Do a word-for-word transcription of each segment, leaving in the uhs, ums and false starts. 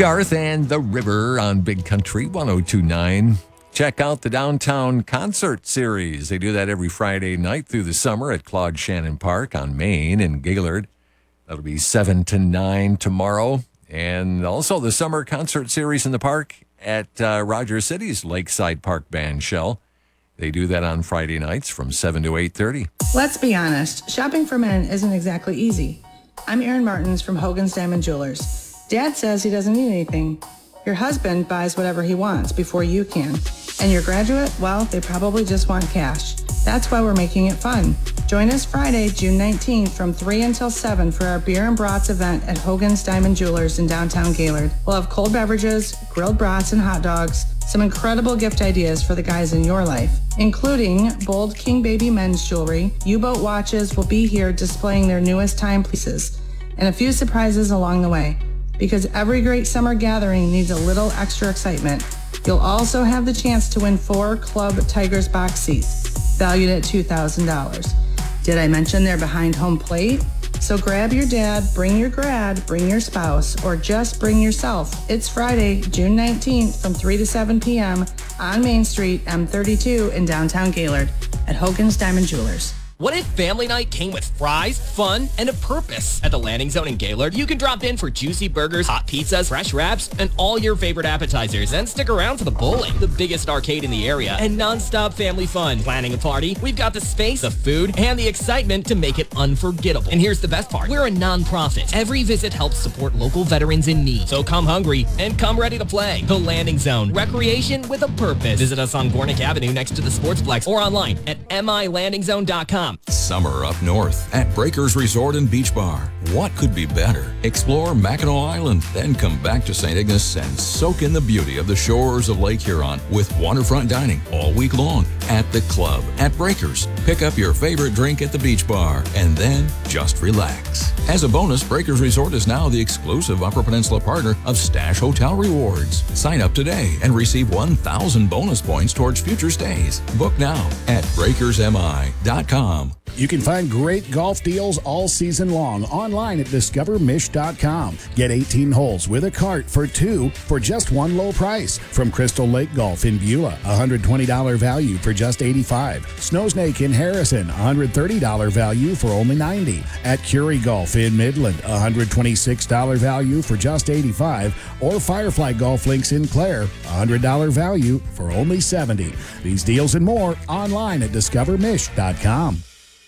Garth and the River on Big Country one oh two point nine. Check out the Downtown Concert Series. They do that every Friday night through the summer at Claude Shannon Park on Main in Gaylord. That'll be seven to nine tomorrow. And also the Summer Concert Series in the park at uh, Rogers City's Lakeside Park Band Shell. They do that on Friday nights from seven to eight thirty. Let's be honest, shopping for men isn't exactly easy. I'm Erin Martins from Hogan's Diamond Jewelers. Dad says he doesn't need anything. Your husband buys whatever he wants before you can. And your graduate, well, they probably just want cash. That's why we're making it fun. Join us Friday, June nineteenth from three until seven for our Beer and Brats event at Hogan's Diamond Jewelers in downtown Gaylord. We'll have cold beverages, grilled brats and hot dogs, some incredible gift ideas for the guys in your life, including bold King Baby men's jewelry. U-Boat watches will be here displaying their newest timepieces, and a few surprises along the way. Because every great summer gathering needs a little extra excitement. You'll also have the chance to win four Club Tigers box seats, valued at two thousand dollars. Did I mention they're behind home plate? So grab your dad, bring your grad, bring your spouse, or just bring yourself. It's Friday, June nineteenth from three to seven p.m. on Main Street, M thirty-two in downtown Gaylord at Hogan's Diamond Jewelers. What if family night came with fries, fun, and a purpose? At the Landing Zone in Gaylord, you can drop in for juicy burgers, hot pizzas, fresh wraps, and all your favorite appetizers, and stick around for the bowling, the biggest arcade in the area, and non-stop family fun. Planning a party? We've got the space, the food, and the excitement to make it unforgettable. And here's the best part. We're a non-profit. Every visit helps support local veterans in need. So come hungry and come ready to play. The Landing Zone. Recreation with a purpose. Visit us on Gornick Avenue next to the Sportsplex or online at m i landing zone dot com. Summer up north at Breakers Resort and Beach Bar. What could be better? Explore Mackinac Island, then come back to Saint Ignace and soak in the beauty of the shores of Lake Huron with waterfront dining all week long at the club at Breakers. Pick up your favorite drink at the beach bar and then just relax. As a bonus, Breakers Resort is now the exclusive Upper Peninsula partner of Stash Hotel Rewards. Sign up today and receive one thousand bonus points towards future stays. Book now at breakers m i dot com. You can find great golf deals all season long online at discover mish dot com. Get eighteen holes with a cart for two for just one low price. From Crystal Lake Golf in Beulah, one hundred twenty dollars value for just eighty-five dollars. Snowsnake in Harrison, one hundred thirty dollars value for only ninety dollars. At Curie Golf in Midland, one hundred twenty-six dollars value for just eighty-five dollars. Or Firefly Golf Links in Clare, one hundred dollars value for only seventy dollars. These deals and more online at discover mish dot com.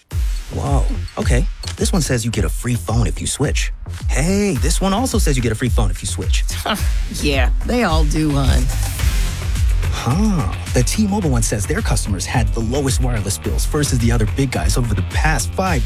Whoa, okay. This one says you get a free phone if you switch. Hey, this one also says you get a free phone if you switch. Yeah, they all do, hon. Huh. The T-Mobile one says their customers had the lowest wireless bills versus the other big guys over the past five